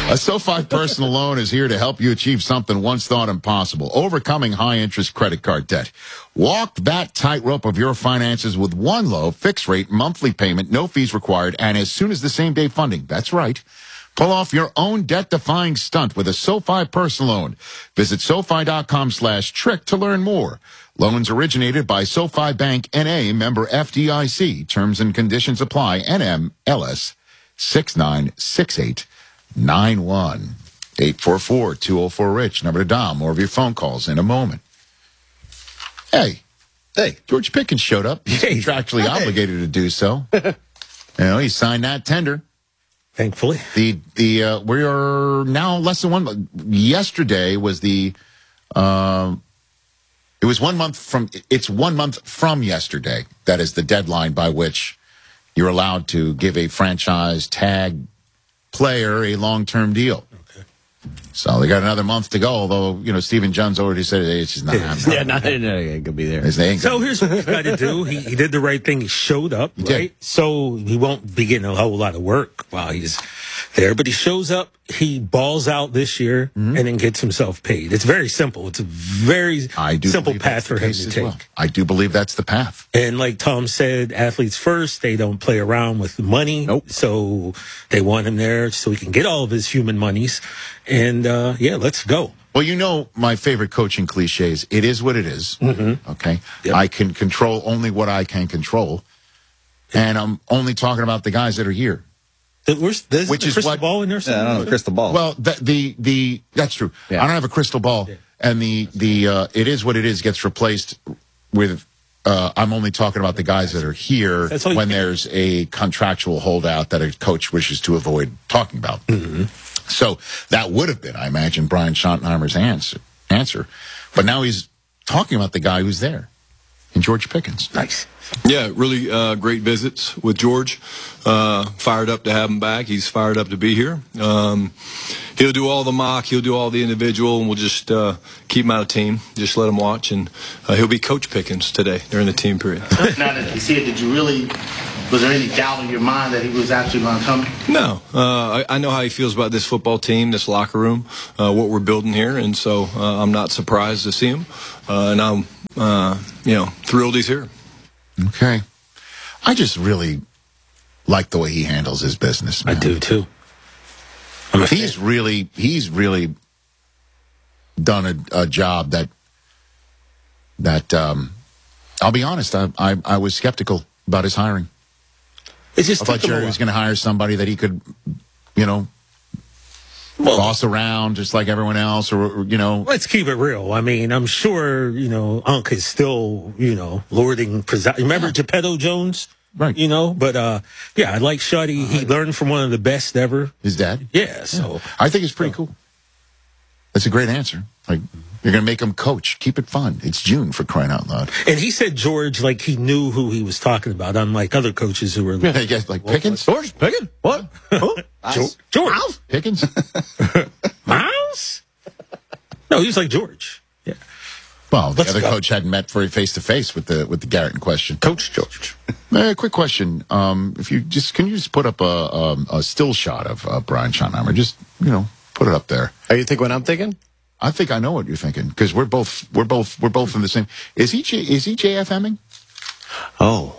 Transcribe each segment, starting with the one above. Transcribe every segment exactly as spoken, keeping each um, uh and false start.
A SoFi personal loan is here to help you achieve something once thought impossible, overcoming high-interest credit card debt. Walk that tightrope of your finances with one low, fixed-rate, monthly payment, no fees required, and as soon as the same-day funding. That's right. Pull off your own debt-defying stunt with a SoFi personal loan. Visit SoFi.com slash trick to learn more. Loans originated by SoFi Bank N A, member F D I C. Terms and conditions apply. N M L S six nine six eight nine one. eight four four, two oh four, RICH. Number to dial. More of your phone calls in a moment. Hey. Hey. George Pickens showed up. He's Hey. contractually Hey. obligated to do so. You know, he signed that tender. Thankfully. The the uh, we are now less than one month. Yesterday was the um, it was one month from it's one month from yesterday. That is the deadline by which you're allowed to give a franchise tag player a long term deal. Okay. So they got another month to go. Although you know Stephen Jones already said hey, it's just not happening. Yeah, not no, no, it could be there. They ain't So gonna- here's what you got to do. He, he did the right thing. He showed up, He right? did. So he won't be getting a whole lot of work while he's there. But he shows up, he balls out this year, Mm-hmm. and then gets himself paid. It's very simple. It's a very I do simple believe path that's for the him case to as take. well. I do believe that's the path. And like Tom said, athletes first, they don't play around with the money. Nope. So they want him there so he can get all of his human monies. And uh, yeah, let's go. Well, you know my favorite coaching cliches. It is what it is. Mm-hmm. Okay, Yep. I can control only what I can control, and I'm only talking about the guys that are here. Where's, there's Which the is crystal what- ball in there? Yeah, I don't know, crystal ball. Well, the the, the that's true. Yeah. I don't have a crystal ball, and the the uh, it is what it is gets replaced with. Uh, I'm only talking about the guys that are here That's all you when can- there's a contractual holdout that a coach wishes to avoid talking about. Mm-hmm. So that would have been, I imagine, Brian Schottenheimer's answer. Answer, but now he's talking about the guy who's there, and George Pickens. Nice. Yeah, really uh, great visits with George. Uh, fired up to have him back. He's fired up to be here. Um, he'll do all the mock. He'll do all the individual, and we'll just uh, keep him out of team. Just let him watch, and uh, he'll be Coach Pickens today during the team period. Now that you see it, did you really, was there any doubt in your mind that he was actually going to come? No, uh, I, I know how he feels about this football team, this locker room, uh, what we're building here, and so uh, I'm not surprised to see him, uh, and I'm, uh, you know, thrilled he's here. Okay, I just really like the way he handles his business. I man. do too. I'm a He's fan. really, he's really done a, a job that, that, um, I'll be honest, I, I, I was skeptical about his hiring. It just I thought took him a Jerry while. was going to hire somebody that he could, you know, Well, boss around just like everyone else, or, or, you know. let's keep it real. I mean, I'm sure, you know, Unc is still, you know, lording. Presi- Remember Geppetto Jones? Right. You know, but, uh, yeah, I like Shuddy. He learned from one of the best ever. His dad. Yeah, so. I think it's pretty cool. That's a great answer. Like, you're going to make him coach. Keep it fun. It's June, for crying out loud. And he said George, like, he knew who he was talking about, unlike other coaches who were like, I guess, like Pickens? George Pickens? What? Who? George. George. Pickens? Miles? No, he was like George. Yeah. Well, the Let's other go. coach hadn't met for face to face with the with the Garrett in question. Coach George. Uh, quick question: um, If you just can you just put up a um, a still shot of uh, Brian Schottenheimer? Just you know, put it up there. Are you think what I'm thinking? I think I know what you're thinking because we're both we're both we're both in the same. Is he J, is he JFMing? Oh.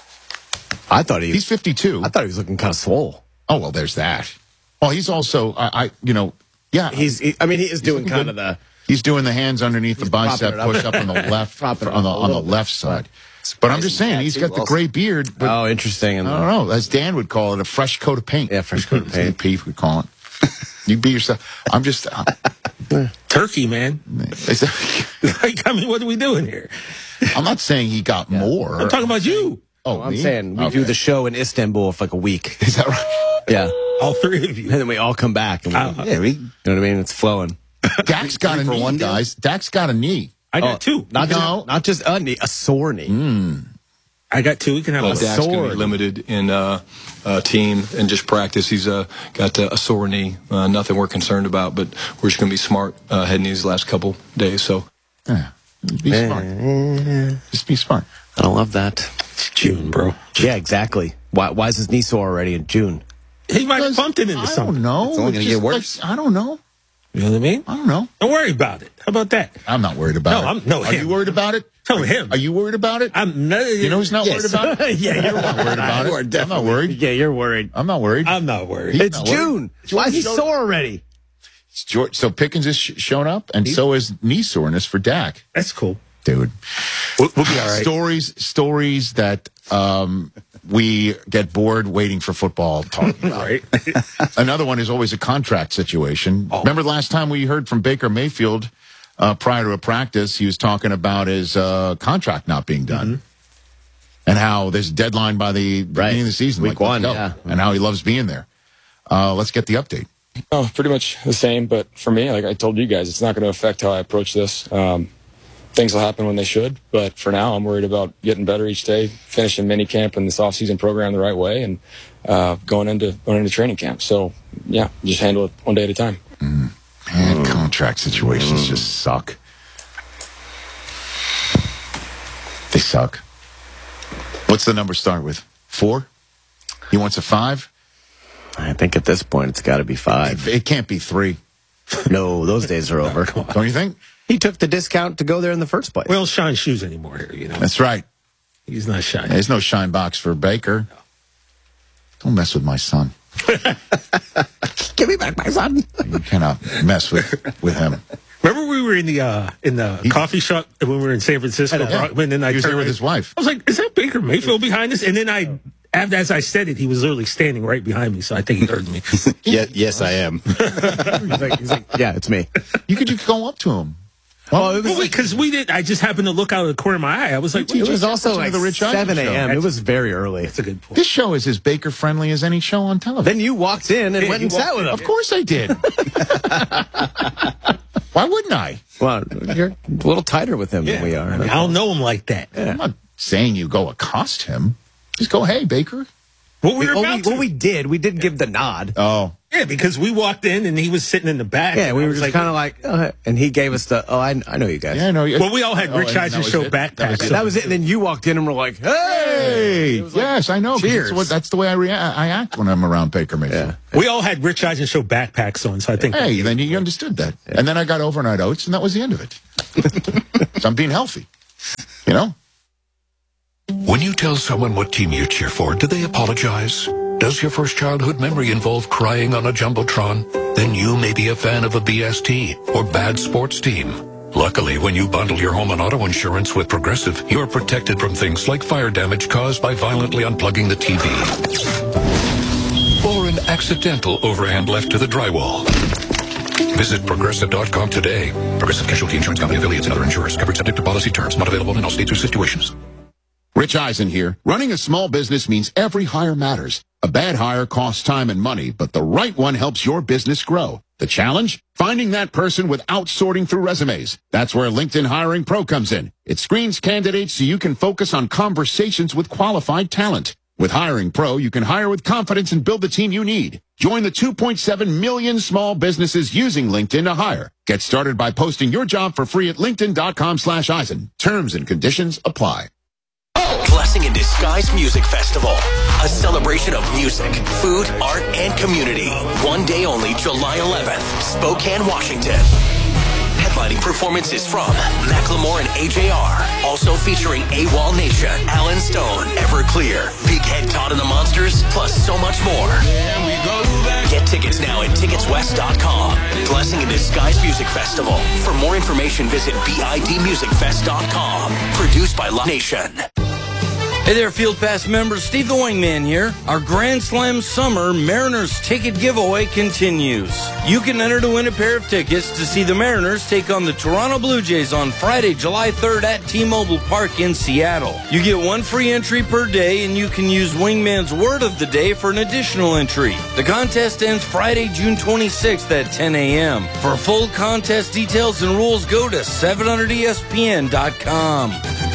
I thought he He's fifty-two. I thought he was looking kind of swole. Oh well, there's that. Oh, he's also I, I you know yeah He's he, I mean he is doing looking kind good. of the He's doing the hands underneath the propping bicep it up. push up on the left Propping it on the up a on the little left bit. side. But I'm just saying he's got the gray beard. But Oh, interesting. And I don't know, as Dan would call it, a fresh coat of paint. Yeah, fresh coat of paint. Pete would call it. You be yourself. I'm just. Uh, Turkey, man. it's- Like, I mean, what are we doing here? I'm not saying he got more. I'm talking about you. Oh, I'm me? saying we Okay. do the show in Istanbul for like a week. Is that right? Yeah. All three of you. And then we all come back. And we, Uh, yeah, we, you know what I mean? It's flowing. Dak's got a for knee, one deal? guys. Dak's got a knee. I got Oh, two. Not No. just, not just a knee, a sore knee. I got two. We can have Well, a Dak's going to sword. be limited in uh, uh, team and just practice. He's uh, got uh, a sore knee. Uh, nothing we're concerned about, but we're just going to be smart uh, heading these last couple days. So. Yeah. Be smart. Just be smart. I don't love that. It's June, bro. Yeah, exactly. Why, why is his knee sore already in June? He might have Because bumped it into I something. don't know. It's only gonna It's get just worse. like- I don't know. You know what I mean? I don't know. Don't worry about it. How about that? I'm not worried about No, it. I'm- no, Are him. you worried about it? Tell him. Are you worried about it? I'm no, You know who's not Yes. worried about it? Yeah, you're not worried about You are it. I'm not definitely- worried. Yeah, you're worried. I'm not worried. I'm not worried. It's not worried. June. Why is he George- sore already? It's George, so Pickens is sh- shown up, and so is knee soreness for Dak. That's cool. Dude, We'll, we'll be all right. stories stories that um, we get bored waiting for football talking about. Right. Another one is always a contract situation. Remember last time we heard from Baker Mayfield uh, prior to a practice, he was talking about his uh, contract not being done. Mm-hmm. And how there's a deadline by the beginning of the season. Week let's one, go. yeah. And how he loves being there. Uh, let's get the update. Oh, pretty much the same. But for me, like I told you guys, it's not going to affect how I approach this. Um, things will happen when they should. But for now, I'm worried about getting better each day, finishing mini camp and this off-season program the right way, and uh, going into going into training camp. So yeah, just handle it one day at a time. Mm. Man, contract situations just suck. They suck. What's the number start with? Four? He wants a five? I think at this point it's got to be five. It can't be three. No, those days are over. Don't you think? He took the discount to go there in the first place. We don't shine shoes anymore here, you know. That's right. He's not shining. There's no shine box for Baker. Don't mess with my son. Give me back my son. You cannot mess with, with him. Remember we were in the uh, in the He- coffee shop when we were in San Francisco, Yeah. Brockman, and I He was turned there with around- his wife. I was like, "Is that Baker Mayfield behind us?" And then I, after, as I said it, he was literally standing right behind me, so I think he heard me. Yeah, yes, I am. he's, like, he's like, yeah, it's me. You could just go up to him. Well, it was, Well, because we did, I just happened to look out of the corner of my eye. I was like, it was also Listen to like the Rich Eisen seven show. a.m. It was very early. "That's a good point." This show is as Baker friendly as any show on television. Then you walked in and Yeah, went you and sat walked with in. him. Of course I did. Why wouldn't I? Well, you're a little tighter with him than we are. I mean, I don't know him like that. I'm not saying you go accost him. Just go, hey, Baker. What we were Well, about we, to. well, we did. We did give the nod. Oh, Yeah, because we walked in and he was sitting in the back. Yeah, and we I were was just kind of like, uh, and he gave us the, oh, I, I know you guys. yeah, I know. well, we all had Oh, Rich and Eisen that was show it? That was backpacks. it? That was it. And then you walked in and were like, hey. Hey, yes, I know. 'cause Cheers. That's, what, that's the way I, rea- I act when I'm around Baker Mayfield. Yeah. We all had Rich Eisen show backpacks on, so I think. Hey, then you understood that. And then I got overnight oats, and that was the end of it. So I'm being healthy, you know? When you tell someone what team you cheer for, do they apologize? Does your first childhood memory involve crying on a Jumbotron? Then you may be a fan of a B S T or bad sports team. Luckily, when you bundle your home and auto insurance with Progressive, you're protected from things like fire damage caused by violently unplugging the T V. Or an accidental overhand left to the drywall. Visit Progressive dot com today. Progressive Casualty Insurance Company affiliates and other insurers. Coverage subject to policy terms. Not available in all states or situations. Rich Eisen here. Running a small business means every hire matters. A bad hire costs time and money, but the right one helps your business grow. The challenge? Finding that person without sorting through resumes. That's where LinkedIn Hiring Pro comes in. It screens candidates so you can focus on conversations with qualified talent. With Hiring Pro, you can hire with confidence and build the team you need. Join the two point seven million small businesses using LinkedIn to hire. Get started by posting your job for free at linkedin dot com slash Eisen. Terms and conditions apply. Blessing in Disguise Music Festival. A celebration of music, food, art, and community. One day only, July eleventh, Spokane, Washington. Headlining performances from Macklemore and A J R. Also featuring AWOL Nation, Alan Stone, Everclear, Big Head Todd and the Monsters, plus so much more. Get tickets now at tickets west dot com. Blessing in Disguise Music Festival. For more information, visit bid music fest dot com. Produced by Live Nation. Hey there, Field Pass members. Steve the Wingman here. Our Grand Slam Summer Mariners ticket giveaway continues. You can enter to win a pair of tickets to see the Mariners take on the Toronto Blue Jays on Friday, July third at T-Mobile Park in Seattle. You get one free entry per day, and you can use Wingman's Word of the Day for an additional entry. The contest ends Friday, June twenty-sixth at ten a.m. For full contest details and rules, go to seven hundred E S P N dot com.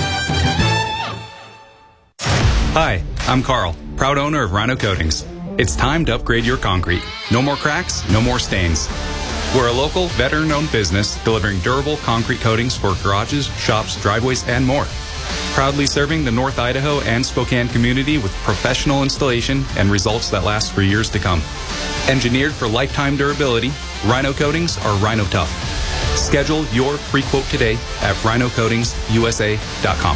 Hi, I'm Carl, proud owner of Rhino Coatings. It's time to upgrade your concrete. No more cracks, no more stains. We're a local, veteran-owned business delivering durable concrete coatings for garages, shops, driveways, and more. Proudly serving the North Idaho and Spokane community with professional installation and results that last for years to come. Engineered for lifetime durability, Rhino Coatings are Rhino Tough. Schedule your free quote today at rhino coatings u s a dot com.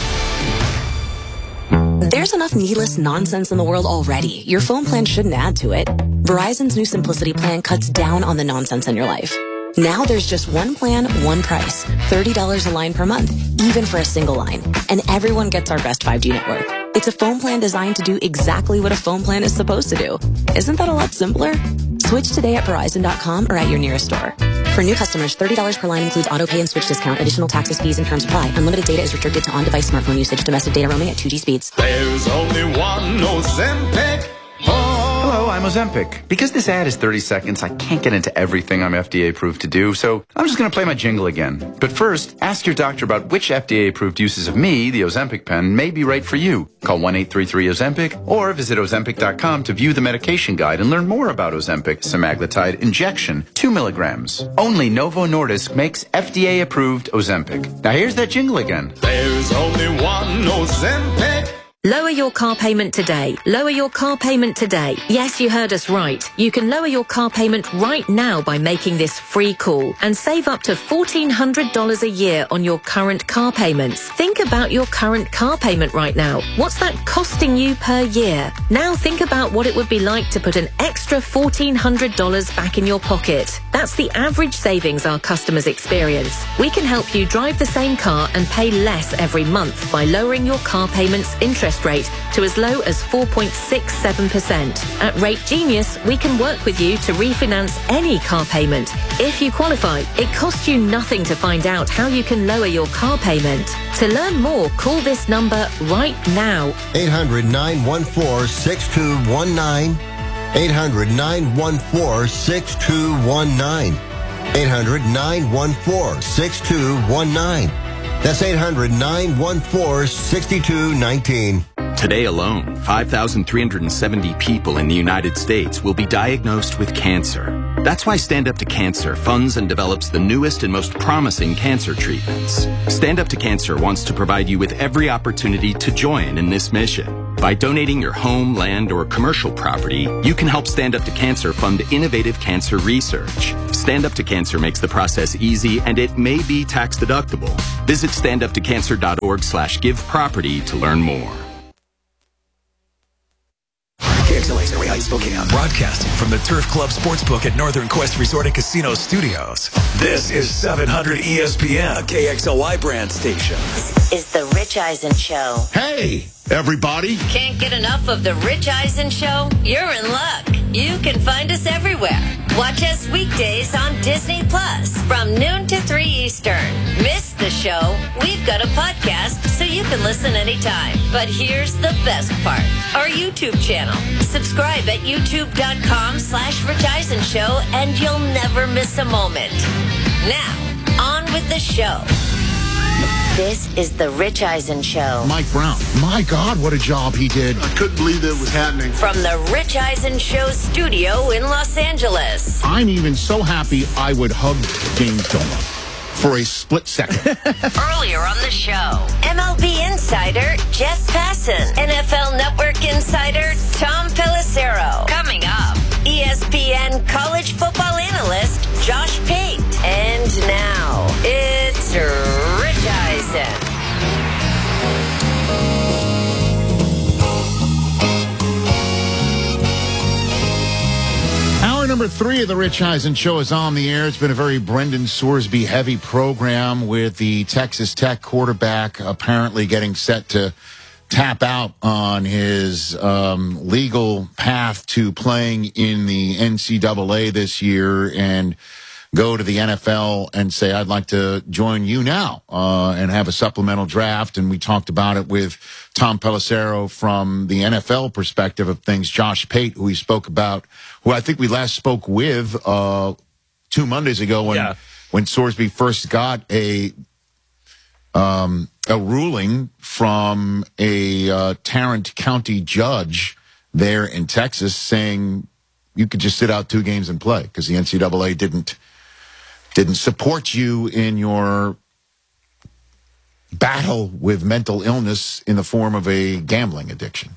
There's enough needless nonsense in the world already. Your phone plan shouldn't add to it. Verizon's new Simplicity plan cuts down on the nonsense in your life. Now there's just one plan, one price. thirty dollars a line per month, even for a single line. And everyone gets our best five G network. It's a phone plan designed to do exactly what a phone plan is supposed to do. Isn't that a lot simpler? Switch today at Verizon dot com or at your nearest store. For new customers, thirty dollars per line includes auto pay and switch discount. Additional taxes, fees, and terms apply. Unlimited data is restricted to on-device smartphone usage. Domestic data roaming at two G speeds. There's only one Ozempic. Hello, I'm Ozempic. Because this ad is thirty seconds, I can't get into everything I'm F D A approved to do, so I'm just going to play my jingle again. But first, ask your doctor about which F D A approved uses of me, the Ozempic pen, may be right for you. Call one eight three three Ozempic or visit ozempic dot com to view the medication guide and learn more about Ozempic semaglutide injection, two milligrams. Only Novo Nordisk makes F D A approved Ozempic. Now here's that jingle again. There's only one Ozempic. Lower your car payment today. Lower your car payment today. Yes, you heard us right. You can lower your car payment right now by making this free call and save up to fourteen hundred dollars a year on your current car payments. Think about your current car payment right now. What's that costing you per year? Now think about what it would be like to put an extra fourteen hundred dollars back in your pocket. That's the average savings our customers experience. We can help you drive the same car and pay less every month by lowering your car payments interest rate to as low as four point six seven percent. At Rate Genius, we can work with you to refinance any car payment. If you qualify, it costs you nothing to find out how you can lower your car payment. To learn more, call this number right now. eight hundred, nine one four, six two one nine. eight hundred, nine one four, six two one nine. eight hundred, nine one four, six two one nine. That's eight hundred, nine one four, six two one nine. Today alone, five thousand three hundred seventy people in the United States will be diagnosed with cancer. That's why Stand Up to Cancer funds and develops the newest and most promising cancer treatments. Stand Up to Cancer wants to provide you with every opportunity to join in this mission. By donating your home, land, or commercial property, you can help Stand Up to Cancer fund innovative cancer research. Stand Up to Cancer makes the process easy, and it may be tax deductible. Visit stand up to cancer dot org slash give property to learn more. K X L A's Area Heights, Spokane, broadcasting from the Turf Club Sportsbook at Northern Quest Resort and Casino Studios. This is seven hundred E S P N, a K X L Y brand station. This is the Rich Eisen Show. Hey, everybody. Can't get enough of the Rich Eisen Show? You're in luck. You can find us everywhere. Watch us weekdays on Disney Plus from noon to three Eastern. Miss the show? We've got a podcast so you can listen anytime. But here's the best part. Our YouTube channel. Subscribe at youtube.com slash Rich Eisen Show and you'll never miss a moment. Now, on with the show. This is the Rich Eisen Show. Mike Brown. My God, what a job he did. I couldn't believe that was happening. From the Rich Eisen Show studio in Los Angeles. I'm even so happy I would hug James Dolan for a split second. Earlier on the show, M L B insider Jeff Passan, N F L Network insider Tom Pelissero. Coming up, E S P N college football analyst Josh Pate. And now, it's Rich Eisen. Hour number three of the Rich Eisen Show is on the air. It's been a very Brendan Sorsby heavy program with the Texas Tech quarterback apparently getting set to tap out on his um, legal path to playing in the N C double A this year and go to the N F L and say, I'd like to join you now uh, and have a supplemental draft. And we talked about it with Tom Pelissero from the N F L perspective of things. Josh Pate, who we spoke about, who I think we last spoke with uh, two Mondays ago when, yeah. when Sorsby first got a um, a ruling from a uh, Tarrant County judge there in Texas saying you could just sit out two games and play because the N C double A didn't didn't support you in your battle with mental illness in the form of a gambling addiction.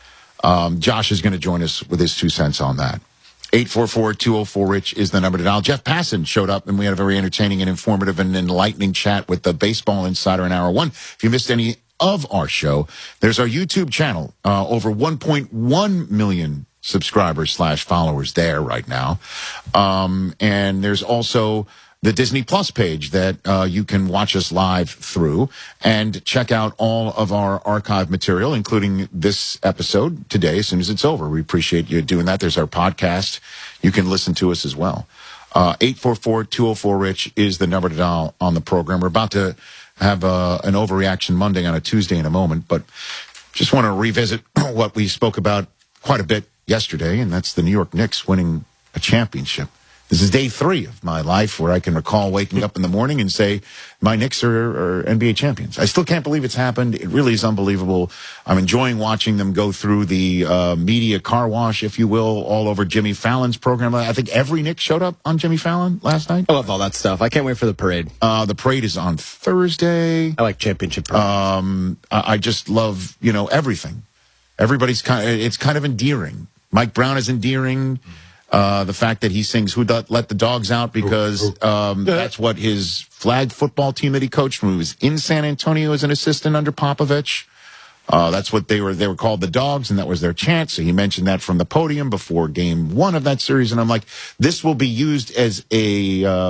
Um, Josh is going to join us with his two cents on that. eight four four, two oh four, RICH is the number to dial. Jeff Passan showed up, and we had a very entertaining and informative and enlightening chat with the Baseball Insider in Hour one. If you missed any of our show, there's our YouTube channel, uh, over one point one million subscribers slash followers there right now. Um, and there's also the Disney Plus page that uh, you can watch us live through and check out all of our archive material, including this episode today as soon as it's over. We appreciate you doing that. There's our podcast. You can listen to us as well. Uh, eight four four, two oh four, RICH is the number to dial on the program. We're about to have uh, an Overreaction Monday on a Tuesday in a moment, but just want to revisit what we spoke about quite a bit yesterday, and that's the New York Knicks winning a championship. This is day three of my life where I can recall waking up in the morning and say, my Knicks are, are N B A champions. I still can't believe it's happened. It really is unbelievable. I'm enjoying watching them go through the uh, media car wash, if you will, all over Jimmy Fallon's program. I think every Knick showed up on Jimmy Fallon last night. I love all that stuff. I can't wait for the parade. Uh, the parade is on Thursday. I like championship parades. Um, I, I just love, you know, everything. Everybody's kind of, it's kind of endearing. Mike Brown is endearing. Uh, the fact that he sings "Who Let the Dogs Out" because um, that's what his flag football team that he coached when he was in San Antonio as an assistant under Popovich. Uh, that's what they were. They were called the Dogs, and that was their chant. So he mentioned that from the podium before Game One of that series. And I'm like, this will be used as a uh,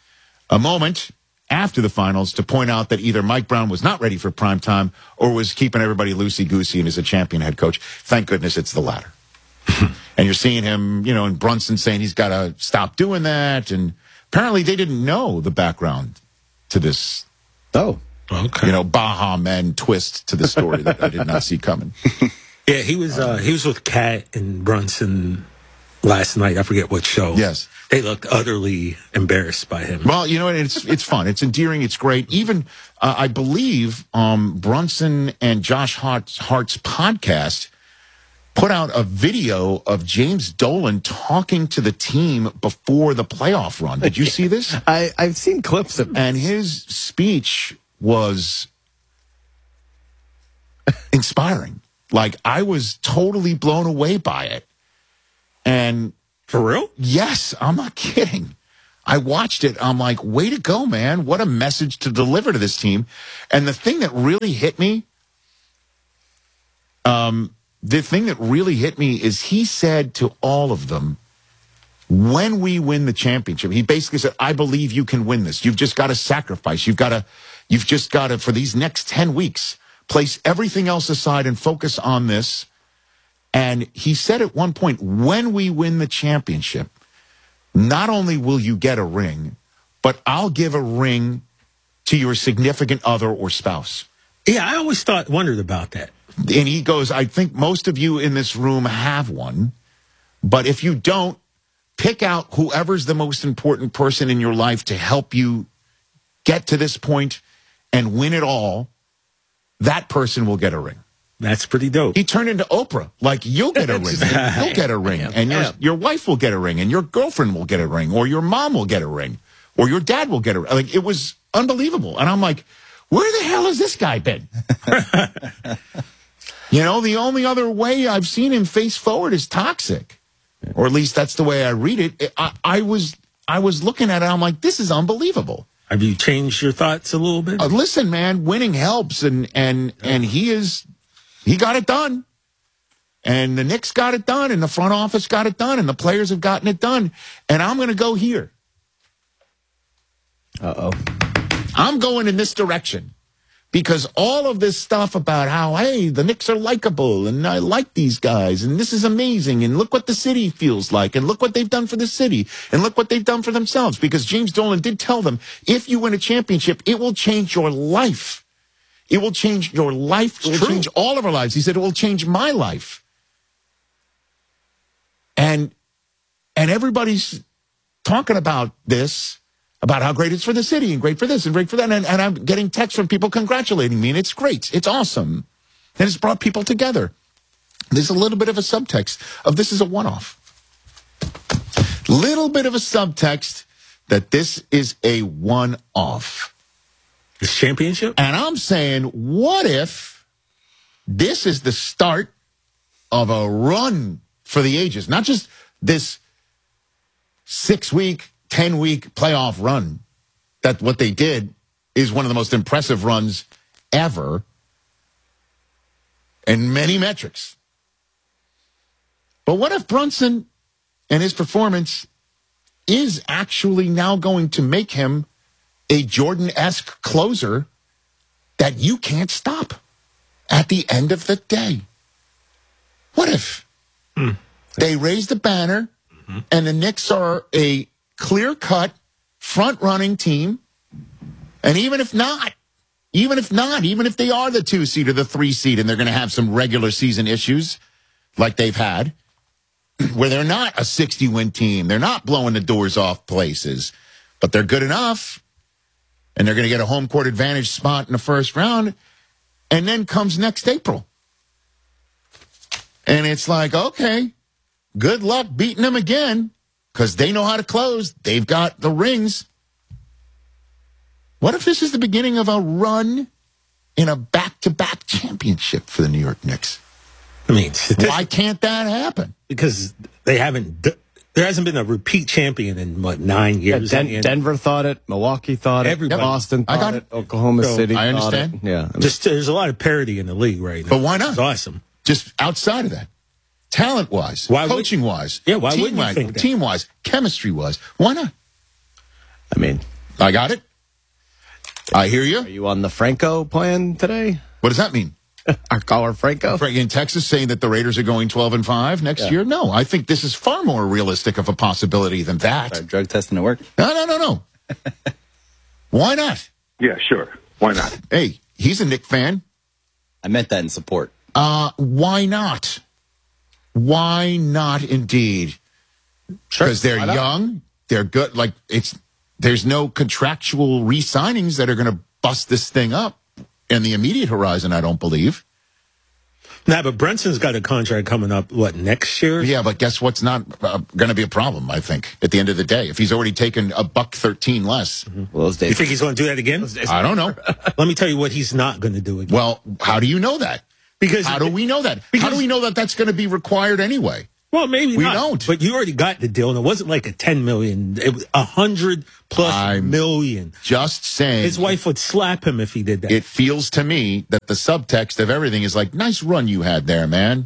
a moment after the finals to point out that either Mike Brown was not ready for prime time or was keeping everybody loosey goosey and is a champion head coach. Thank goodness it's the latter. And you're seeing him, you know, and Brunson saying he's got to stop doing that. And apparently they didn't know the background to this. Oh, okay. You know, Baha Men twist to the story that I did not see coming. Yeah, he was uh, he was with Kat and Brunson last night. I forget what show. Yes. They looked utterly embarrassed by him. Well, you know, it's it's fun. It's endearing. It's great. Even, uh, I believe, um, Brunson and Josh Hart's, Hart's podcast put out a video of James Dolan talking to the team before the playoff run. Did you see this? I, I've seen clips of it. And his speech was inspiring. Like, I was totally blown away by it. And for real? Yes, I'm not kidding. I watched it. I'm like, way to go, man. What a message to deliver to this team. And the thing that really hit me, um, the thing that really hit me is he said to all of them, when we win the championship, he basically said, I believe you can win this. You've just got to sacrifice. You've got to, you've just got to, for these next ten weeks, place everything else aside and focus on this. And he said at one point, when we win the championship, not only will you get a ring, but I'll give a ring to your significant other or spouse. Yeah, I always thought, wondered about that. And he goes, I think most of you in this room have one, but if you don't, pick out whoever's the most important person in your life to help you get to this point and win it all. That person will get a ring. That's pretty dope. He turned into Oprah. Like, you'll get a ring. And you'll get a ring. And your, your wife will get a ring. And your girlfriend will get a ring. Or your mom will get a ring. Or your dad will get a ring. Like, it was unbelievable. And I'm like, where the hell has this guy been? You know, the only other way I've seen him face forward is toxic. Or at least that's the way I read it. I, I was I was looking at it, I'm like, this is unbelievable. Have you changed your thoughts a little bit? Uh, listen, man, winning helps, and and and he is he got it done. And the Knicks got it done, and the front office got it done, and the players have gotten it done. And I'm going to go here. Uh-oh. I'm going in this direction. Because all of this stuff about how, hey, the Knicks are likable, and I like these guys, and this is amazing, and look what the city feels like, and look what they've done for the city, and look what they've done for themselves. Because James Dolan did tell them, if you win a championship, it will change your life. It will change your life. It will True. change all of our lives. He said, it will change my life. And, and everybody's talking about this, about how great it's for the city and great for this and great for that. And, and I'm getting texts from people congratulating me, and it's great. It's awesome. And it's brought people together. There's a little bit of a subtext of this is a one-off. Little bit of a subtext that this is a one-off. This championship? And I'm saying, what if this is the start of a run for the ages? Not just this six-week, ten-week playoff run. That what they did is one of the most impressive runs ever in many metrics. But what if Brunson and his performance is actually now going to make him a Jordan-esque closer that you can't stop at the end of the day? What if mm. they raise the banner mm-hmm. and the Knicks are a clear-cut, front-running team, and even if not, even if not, even if they are the two seed or the three seed and they're going to have some regular season issues like they've had, where they're not a sixty-win team, they're not blowing the doors off places, but they're good enough, and they're going to get a home court advantage spot in the first round, and then comes next April. And it's like, okay, good luck beating them again, because they know how to close. They've got the rings. What if this is the beginning of a run in a back-to-back championship for the New York Knicks? I mean, why can't that happen? Because they haven't. There hasn't been a repeat champion in what nine years. Yeah, Den- Denver thought it. Milwaukee thought it. Everybody. Boston thought I got it. it. Oklahoma so, City. I understand. It. Yeah, I mean, just there's a lot of parity in the league right now. But why not? It's awesome. Just outside of that, talent-wise, coaching-wise, yeah, why team-wise, wouldn't you think that? Team-wise, chemistry-wise, why not? I mean, I got it. I hear you. Are you on the Franco plan today? What does that mean? Our caller Franco in Texas saying that the Raiders are going twelve and five next yeah. year. No, I think this is far more realistic of a possibility than that. Our drug testing to work? No, no, no, no. Why not? Yeah, sure. Why not? Hey, he's a Knick fan. I meant that in support. Uh, why not? Why not? Indeed, because sure. they're young, they're good. Like it's there's no contractual re-signings that are going to bust this thing up. In the immediate horizon, I don't believe. Nah, but Brunson's got a contract coming up, what, next year? Yeah, but guess what's not uh, going to be a problem, I think, at the end of the day. If he's already taken a buck thirteen less. Mm-hmm. Well, those days, you think he's going to do that again? I don't know. Let me tell you what he's not going to do again. Well, how do you know that? Because How do we know that? How do we know that that's going to be required anyway? Well, maybe we not. don't. But you already got the deal, and it wasn't like a ten million. It was a hundred plus I'm million. Just saying. His wife would slap him if he did that. It feels to me that the subtext of everything is like, nice run you had there, man.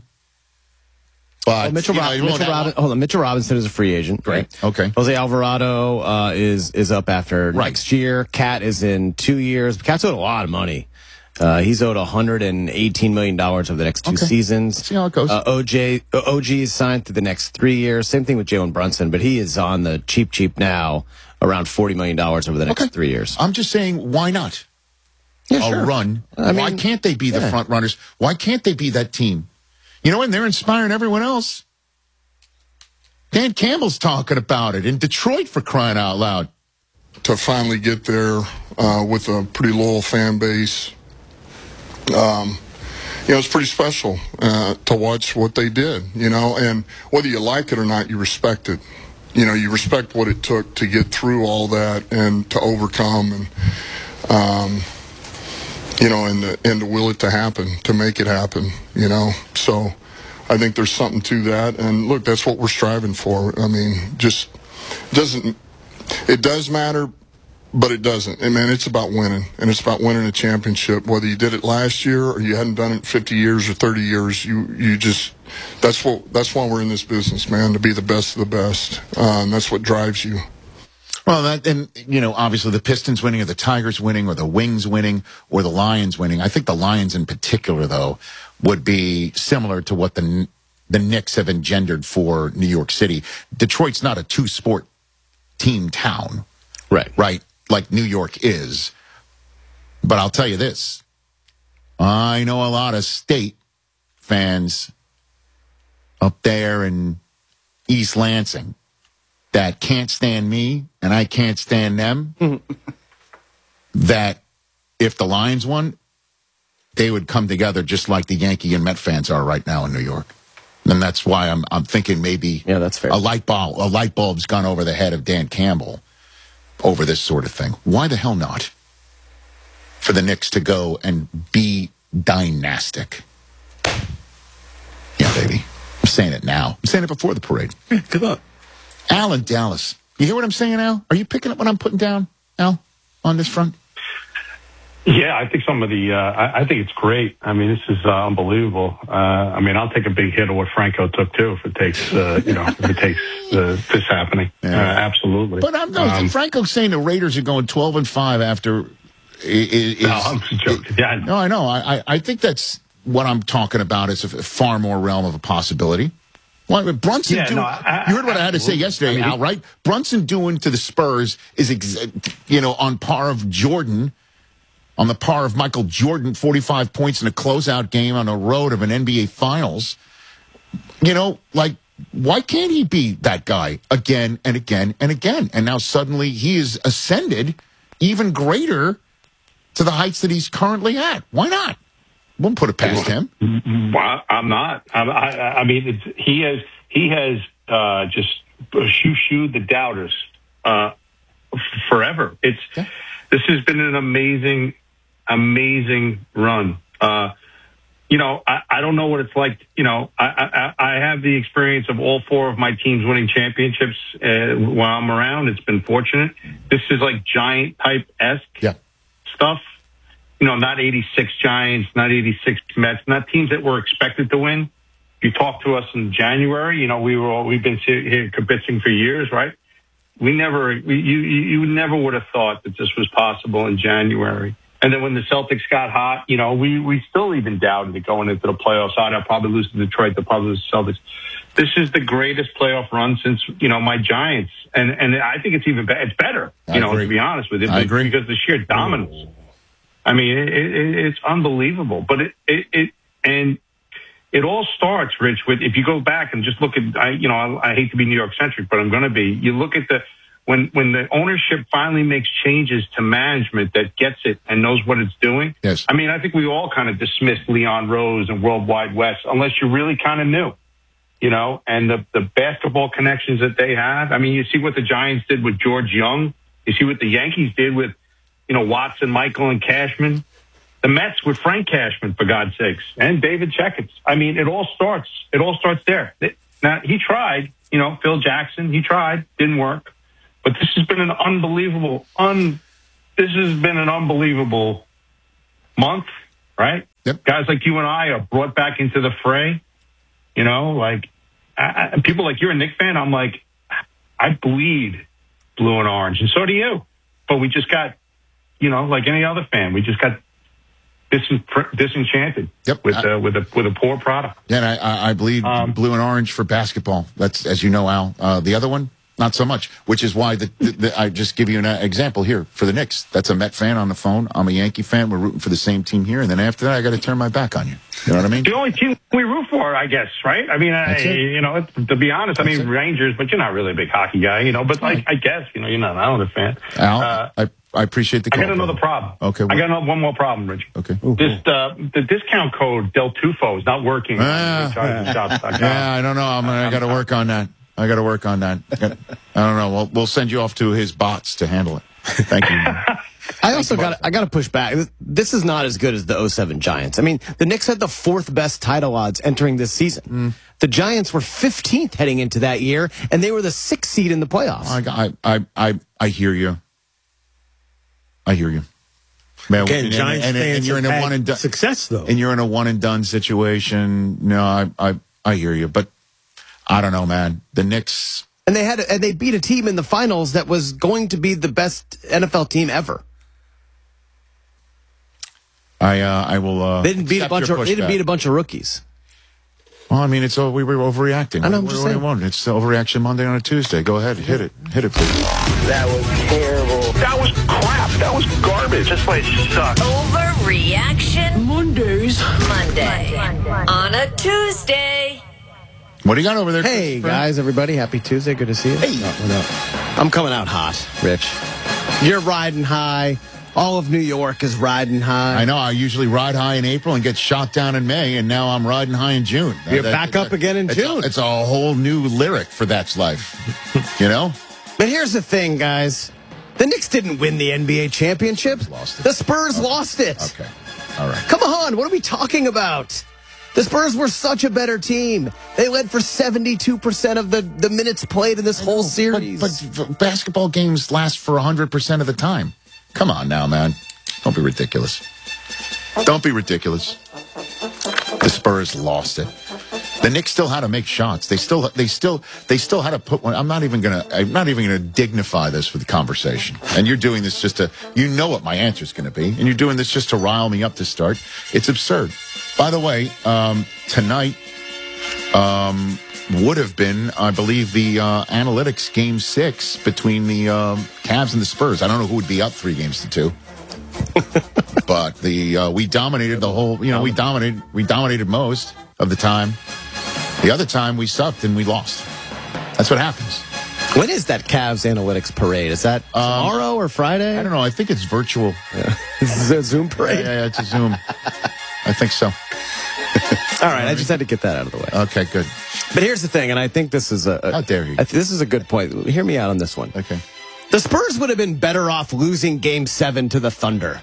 But well, Mitchell, you know, Rob- Mitchell, Robin- hold on. Mitchell Robinson is a free agent. Great. Right? Okay. Jose Alvarado uh, is is up after right. next year. Cat is in two years. Cat's owed a lot of money. Uh, he's owed one hundred eighteen million dollars over the next two okay. seasons. Let's see how it goes. Uh, O J, O G is signed through the next three years. Same thing with Jalen Brunson, but he is on the cheap, cheap now, around forty million dollars over the next okay. three years. I'm just saying, why not? Yeah, a sure. run. I mean, why can't they be yeah. the front runners? Why can't they be that team? You know, and they're inspiring everyone else. Dan Campbell's talking about it in Detroit, for crying out loud. To finally get there uh, with a pretty loyal fan base. Um, you know, it's pretty special uh, to watch what they did, you know, and whether you like it or not, you respect it. You know, you respect what it took to get through all that and to overcome and, um, you know, and to, and to will it to happen, to make it happen, you know. So I think there's something to that. And, look, that's what we're striving for. I mean, just doesn't – it does matter, but it doesn't. I mean, it's about winning, and it's about winning a championship. Whether you did it last year or you hadn't done it in fifty years or thirty years, you you just that's what that's why we're in this business, man. To be the best of the best, uh, and that's what drives you. Well, that, and you know, obviously the Pistons winning, or the Tigers winning, or the Wings winning, or the Lions winning. I think the Lions in particular, though, would be similar to what the the Knicks have engendered for New York City. Detroit's not a two-sport team town, right? Right. Like New York is. But I'll tell you this. I know a lot of state fans up there in East Lansing that can't stand me and I can't stand them. That if the Lions won, they would come together just like the Yankee and Met fans are right now in New York. And that's why I'm I'm thinking maybe yeah, that's fair. a light bulb a light bulb's gone over the head of Dan Campbell over this sort of thing. Why the hell not? for the Knicks to go and be dynastic. Yeah, baby. I'm saying it now. I'm saying it before the parade. Yeah, good luck. Al in Dallas. You hear what I'm saying, Al? Are you picking up what I'm putting down, Al, on this front? Yeah, I think some of the, uh, I, I think it's great. I mean, this is uh, unbelievable. Uh, I mean, I'll take a big hit of what Franco took too if it takes, uh, you know, if it takes uh, this happening. Yeah. Uh, absolutely. But I'm no, um, Franco's saying the Raiders are going twelve and five after. Is, is, no, I'm joking. Yeah, I know. No, I know. I, I, I think that's what I'm talking about is a far more realm of a possibility. Well, Brunson yeah, doing, no, I, you heard what I, I had to say yesterday, I mean, Al, right? Brunson doing to the Spurs is, ex- you know, on par of Jordan. On the par of Michael Jordan, forty-five points in a closeout game on the road of an N B A Finals. You know, like, why can't he be that guy again and again and again? And now suddenly he is ascended even greater to the heights that he's currently at. Why not? Won't put it past him. Well, I'm not. I, I, I mean, it's, he has he has uh, just shoo-shooed the doubters uh, forever. It's yeah. This has been an amazing. Amazing run. Uh, you know, I, I don't know what it's like. You know, I, I, I have the experience of all four of my teams winning championships uh, while I'm around. It's been fortunate. This is like Giant type-esque yeah. stuff. You know, not eighty-six Giants, not eighty-six Mets, not teams that were expected to win. You talked to us in January. You know, we were all, we've been here kibitzing for years, right? We never, we, you, you never would have thought that this was possible in January. And then when the Celtics got hot, you know, we, we still even doubted it going into the playoffs. I'd I'll probably lose to Detroit. They'll probably lose to Celtics. This is the greatest playoff run since, you know, my Giants. And and I think it's even better. It's better, you I know, agree. to be honest with you. I agree. Because the sheer dominance. I mean, it, it, it's unbelievable. But it, it, it, and it all starts, Rich, with if you go back and just look at, I, you know, I, I hate to be New York centric, but I'm going to be. You look at the, When when the ownership finally makes changes to management that gets it and knows what it's doing. Yes. I mean, I think we all kind of dismissed Leon Rose and Worldwide West unless you really kind of knew, you know, and the, the basketball connections that they have. I mean, you see what the Giants did with George Young. You see what the Yankees did with, you know, Watson, Michael, and Cashman. The Mets with Frank Cashman, for God's sakes, and David Checketts. I mean, it all starts. It all starts there. Now, he tried, you know, Phil Jackson, he tried, didn't work. But this has been an unbelievable, un. This has been an unbelievable month, right? Yep. Guys like you and I are brought back into the fray. You know, like I, I, people like you're a Knicks fan. I'm like, I bleed blue and orange, and so do you. But we just got, you know, like any other fan, we just got disen- disenchanted yep. with I, uh, with a with a poor product. Yeah, and I, I bleed um, blue and orange for basketball. That's, as you know, Al. Uh, the other one. Not so much, which is why the, the, the, I just give you an example here for the Knicks. That's a Met fan on the phone. I'm a Yankee fan. We're rooting for the same team here. And then after that, I got to turn my back on you. You know what I mean? The only team we root for, I guess, right? I mean, I, you know, to be honest, I That's mean, it. Rangers, but you're not really a big hockey guy, you know, but like, I guess, you know, you're not an Islander fan. Al, uh, I, I appreciate the call. I got another problem. Okay. I got another, one more problem, Rich. Okay. This, uh, the discount code Del Tufo is not working. Ah, yeah, I don't know. I'm, I got to work on that. I got to work on that. I don't know. We'll, we'll send you off to his bots to handle it. Thank you. I also got I got to push back. This is not as good as the oh seven Giants. I mean, the Knicks had the fourth best title odds entering this season. Mm. The Giants were fifteenth heading into that year, and they were the sixth seed in the playoffs. I I I, I hear you. I hear you. Man, Again, and, Giants and, and, fans and you're in have a one and done success though, and you're in a one and done situation. No, I I I hear you, but I don't know, man. The Knicks. And they had, and they beat a team in the finals that was going to be the best N F L team ever. I uh, I will. Uh, they didn't beat a bunch of. They didn't beat a bunch of rookies. Well, I mean, it's uh, we were overreacting. I know. What, I'm just what do you saying. want? It's overreaction Monday on a Tuesday. Go ahead, hit it, hit it, please. That was terrible. That was crap. That was garbage. This place sucks. Overreaction Mondays. Monday on a Tuesday. What do you got over there? Hey guys, everybody, happy Tuesday. Good to see you. Hey, no, no. I'm coming out hot, Rich. You're riding high. All of New York is riding high. I know. I usually ride high in April and get shot down in May, and now I'm riding high in June. You're that, back that, up that, again in it's June. A, it's a whole new lyric for That's Life. You know? But here's the thing, guys. The Knicks didn't win the N B A championship. Lost it. The Spurs okay. lost it. Okay. All right. Come on. What are we talking about? The Spurs were such a better team. They led for seventy-two percent of the, the minutes played in this whole series. But, but basketball games last for one hundred percent of the time. Come on now, man. Don't be ridiculous. Don't be ridiculous. The Spurs lost it. The Knicks still had to make shots. They still, they still, they still had to put one. I'm not even gonna, I'm not even gonna dignify this with the conversation. And you're doing this just to, you know what my answer is going to be, and you're doing this just to rile me up to start. It's absurd. By the way, um, tonight um, would have been, I believe, the uh, analytics game six between the um, Cavs and the Spurs. I don't know who would be up three games to two. But the uh, we dominated the whole, you know, we dominated we dominated most of the time. The other time we sucked and we lost. That's what happens. When is that Cavs analytics parade? Is that tomorrow um, or Friday? I don't know. I think it's virtual. Yeah. This is a Zoom parade? Yeah, yeah, it's a Zoom. I think so. All right, I just had to get that out of the way. Okay, good. But here's the thing, and I think this is a... a How dare you? I th- this is a good point. Hear me out on this one. Okay. The Spurs would have been better off losing Game seven to the Thunder.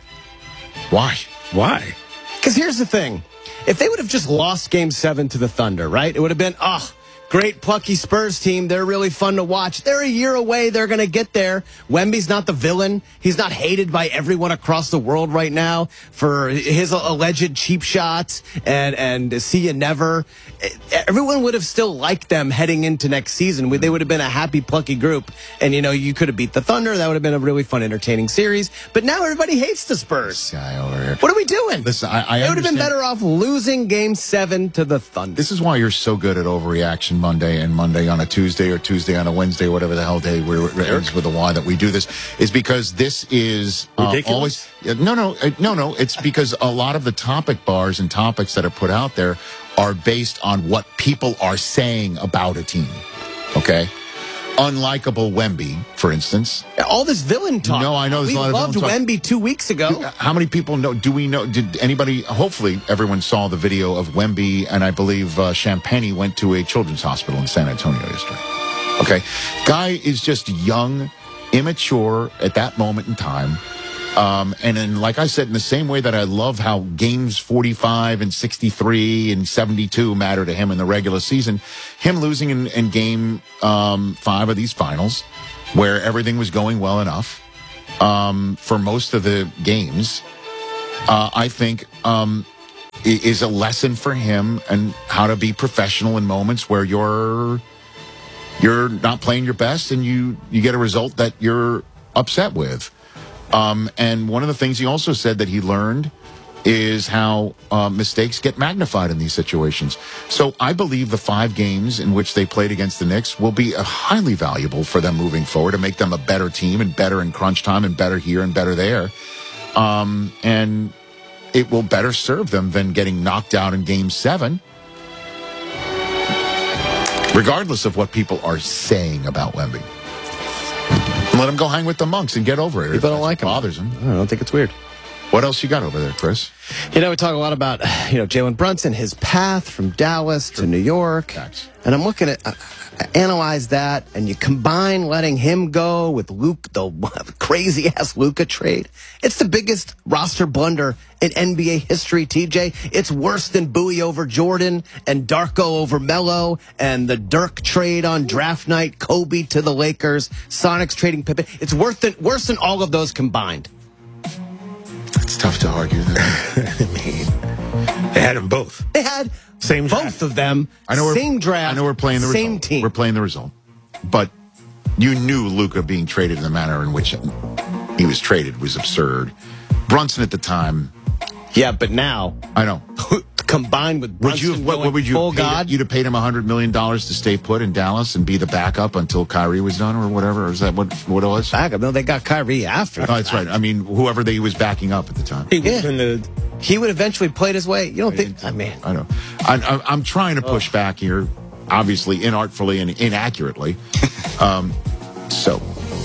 Why? Why? Because here's the thing. If they would have just lost Game seven to the Thunder, right? It would have been, oh, great plucky Spurs team. They're really fun to watch. They're a year away. They're going to get there. Wemby's not the villain. He's not hated by everyone across the world right now for his alleged cheap shots and, and see you never. Everyone would have still liked them heading into next season. They would have been a happy, plucky group. And, you know, you could have beat the Thunder. That would have been a really fun, entertaining series. But now everybody hates the Spurs. This guy over here. What are we doing? Listen, I, I They would have been understand- better off losing Game seven to the Thunder. This is why you're so good at overreaction Monday and Monday on a Tuesday or Tuesday on a Wednesday, whatever the hell day we're, it ends with a Y that we do this, is because this is uh, always... No, no, uh, no, no. It's because a lot of the topic bars and topics that are put out there are based on what people are saying about a team. Okay? Unlikable Wemby, for instance. All this villain talk. No, I know there's we a lot of loved villain talk. Wemby two weeks ago. How many people know? Do we know? Did anybody? Hopefully, everyone saw the video of Wemby, and I believe uh, Champagne went to a children's hospital in San Antonio yesterday. Okay, guy is just young, immature at that moment in time. Um, and then, like I said, in the same way that I love how games forty-five and sixty-three and seventy-two matter to him in the regular season, him losing in, in game um, five of these finals, where everything was going well enough um, for most of the games, uh, I think um, is a lesson for him and how to be professional in moments where you're you're not playing your best and you, you get a result that you're upset with. Um, and one of the things he also said that he learned is how uh, mistakes get magnified in these situations. So I believe the five games in which they played against the Knicks will be uh, highly valuable for them moving forward to make them a better team and better in crunch time and better here and better there. Um, and it will better serve them than getting knocked out in game seven, regardless of what people are saying about Wemby. Let him go hang with the monks and get over it. People don't like him. Bothers him. I don't think it's weird. What else you got over there, Chris? You know, we talk a lot about, you know, Jalen Brunson, his path from Dallas to New York. Thanks. And I'm looking at, uh, analyze that, and you combine letting him go with Luke, the crazy-ass Luka trade. It's the biggest roster blunder in N B A history, T J. It's worse than Bowie over Jordan and Darko over Melo and the Dirk trade on draft night, Kobe to the Lakers, Sonics trading Pippen. It's worse than, worse than all of those combined. It's tough to argue that. I mean, they had them both. They had same both draft. of them. I know same we're, draft. I know we're playing the same result. team. We're playing the result. But you knew Luka being traded in the manner in which he was traded was absurd. Brunson at the time. Yeah, but now I know. Combined with Brunson would you have, what, what would you full have paid, God? You'd have paid him one hundred million dollars to stay put in Dallas and be the backup until Kyrie was done or whatever? Or is that what, what it was? Backup? No, they got Kyrie after. Oh, that's right. I mean, whoever they was backing up at the time. He would Yeah. have been the He would eventually played his way. You don't think? I mean, I know. I, I, I'm trying to push back here, obviously inartfully and inaccurately. Um, so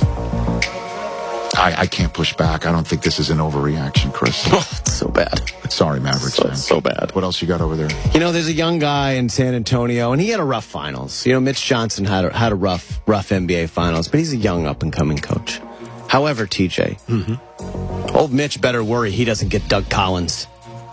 I, I can't push back. I don't think this is an overreaction, Chris. oh, it's so bad. Sorry, Mavericks So, fan. so bad. What else you got over there? You know, there's a young guy in San Antonio, and he had a rough finals. You know, Mitch Johnson had a, had a rough, rough N B A finals, but he's a young up and coming coach. However, T J, Mm-hmm. old Mitch better worry he doesn't get Doug Collins.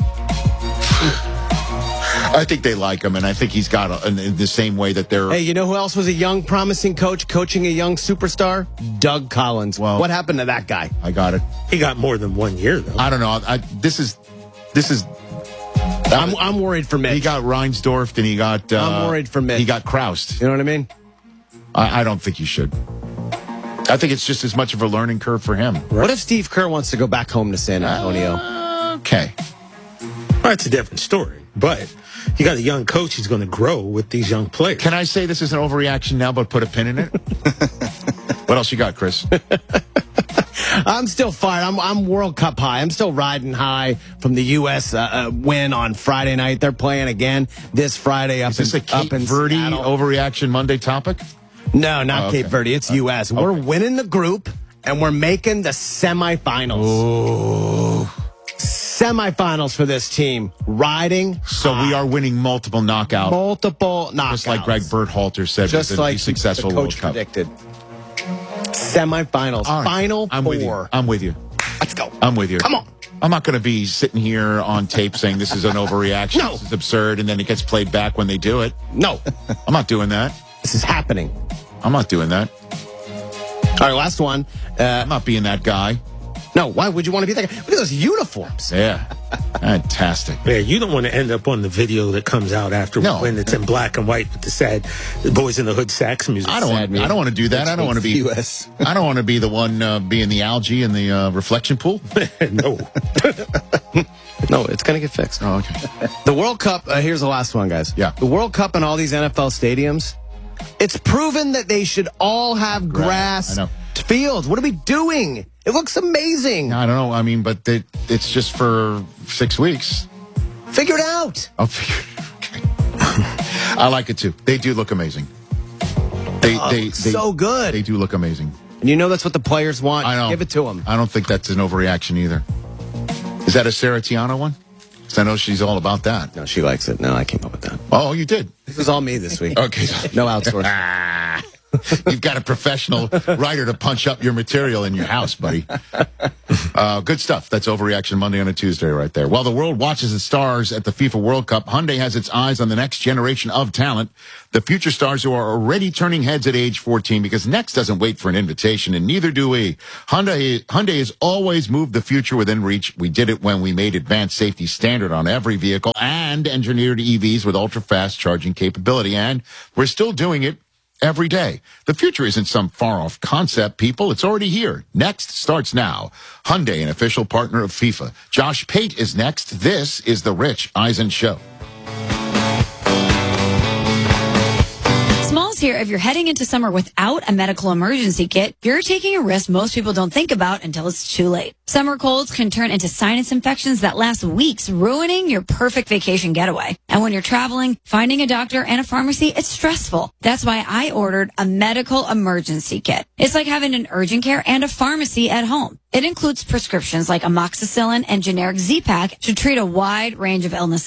I think they like him, and I think he's got a, in the same way that they're... Hey, you know who else was a young, promising coach coaching a young superstar? Doug Collins. Well, what happened to that guy? I got it. He got more than one year, though. I don't know. I, this is... This is... I'm, I'm worried for Mitch. He got Reinsdorf, and he got... Uh, I'm worried for Mitch. He got Kraust. You know what I mean? I, I don't think you should. I think it's just as much of a learning curve for him. What if Steve Kerr wants to go back home to San Antonio? Uh, okay. Well, that's a different story. But you got a young coach who's going to grow with these young players. Can I say this is an overreaction now, but put a pin in it? What else you got, Chris? I'm still fired. I'm, I'm World Cup high. I'm still riding high from the U S Uh, uh, win on Friday night. They're playing again this Friday up is this in, a Cape up in Verde Seattle. Overreaction Monday topic? No, not Oh, okay. Cape Verde. It's U S We're winning the group, and we're making the semifinals. Oh. Semifinals for this team. Riding. So we are winning multiple knockouts. Multiple knockouts. Just like Greg Berhalter said, Just was a like successful the World coach Cup. predicted. Semifinals. All right. Final I'm four. with you. I'm with you. Let's go. I'm with you. Come on. I'm not going to be sitting here on tape saying this is an overreaction. No. This is absurd, and then it gets played back when they do it. No. I'm not doing that. This is happening. I'm not doing that. All right, last one. Uh, I'm not being that guy. No, why would you want to be that guy? Look at those uniforms. Yeah. Fantastic. Yeah, you don't want to end up on the video that comes out after No. when it's in black and white with the sad the Boys in the Hood sax music. I don't want. I don't want to do that. I don't want to be. U S I don't want to be the one uh, being the algae in the uh, reflection pool. No. No, it's going to get fixed. Oh, okay. The World Cup, uh, here's the last one, guys. Yeah. The World Cup and all these N F L stadiums, it's proven that they should all have grass I know. fields. What are we doing? It looks amazing. I don't know. I mean, but they, it's just for six weeks. Figure it out. I'll figure. Okay. I like it too. They do look amazing. They, Oh, they, they so good. They do look amazing. And you know that's what the players want. I know. Give it to them. I don't think that's an overreaction either. Is that a Sarah Tiano one? Because I know she's all about that. No, she likes it. No, I came up with that. Oh, you did? This is all me this week. Okay. No outsourcing. You've got a professional writer to punch up your material in your house, buddy. Uh, good stuff. That's Overreaction Monday on a Tuesday right there. While the world watches the stars at the FIFA World Cup, Hyundai has its eyes on the next generation of talent, the future stars who are already turning heads at age fourteen, because next doesn't wait for an invitation, and neither do we. Hyundai, Hyundai has always moved the future within reach. We did it when we made advanced safety standard on every vehicle and engineered E Vs with ultra-fast charging capability, and we're still doing it every day. The future isn't some far-off concept, people. It's already here. Next starts now. Hyundai, an official partner of FIFA. Josh Pate is next. This is the Rich Eisen Show. Smalls here. If you're heading into summer without a medical emergency kit, you're taking a risk most people don't think about until it's too late. Summer colds can turn into sinus infections that last weeks, ruining your perfect vacation getaway. And when you're traveling, finding a doctor and a pharmacy, it's stressful. That's why I ordered a medical emergency kit. It's like having an urgent care and a pharmacy at home. It includes prescriptions like amoxicillin and generic Z-Pak to treat a wide range of illnesses.